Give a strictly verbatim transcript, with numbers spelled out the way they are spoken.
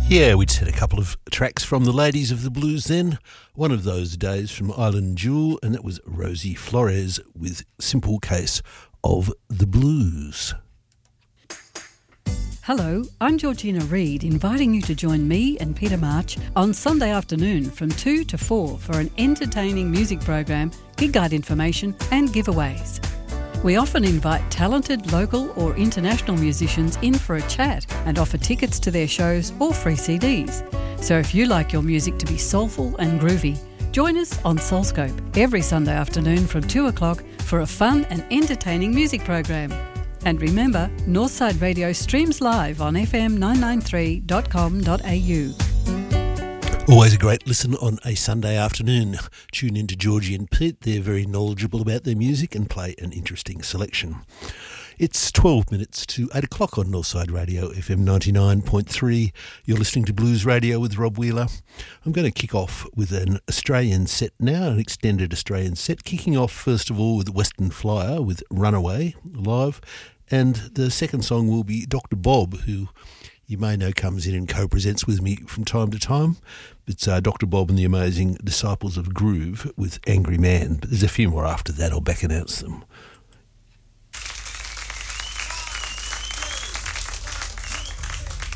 Yeah, we'd set a couple of tracks from the Ladies of the Blues then. One of those days from Island Jewel, and that was Rosie Flores with Simple Case of the Blues. Hello, I'm Georgina Reid, inviting you to join me and Peter March on Sunday afternoon from two to four for an entertaining music program, gig guide information and giveaways. We often invite talented local or international musicians in for a chat and offer tickets to their shows or free C Ds. So if you like your music to be soulful and groovy, join us on Soulscope every Sunday afternoon from two o'clock for a fun and entertaining music program. And remember, Northside Radio streams live on f m nine ninety-three dot com dot a u. Always a great listen on a Sunday afternoon. Tune in to Georgie and Pete. They're very knowledgeable about their music and play an interesting selection. It's twelve minutes to eight o'clock on Northside Radio, F M ninety-nine point three. You're listening to Blues Radio with Rob Wheeler. I'm going to kick off with an Australian set now, an extended Australian set. Kicking off, first of all, with Western Flyer with Runaway live. And the second song will be Doctor Bob, who you may know comes in and co-presents with me from time to time. It's uh, Doctor Bob and the Amazing Disciples of Groove with Angry Man. But there's a few more after that. I'll back announce them